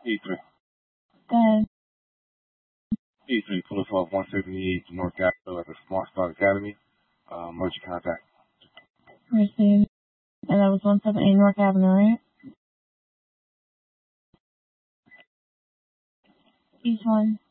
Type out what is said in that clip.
E3. Go ahead. E3, pull us off 178 North Capitol at the Smart Start Academy. Merchant contact. Received. And that was 178 North Avenue, right? Each one.